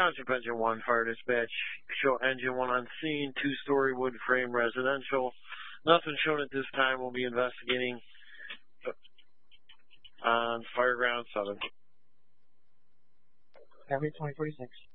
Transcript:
Township Engine 1, fire dispatch. Show Engine 1 on scene, two-story wood frame residential. Nothing shown at this time. We'll be investigating on Fireground 7. Copy 2046.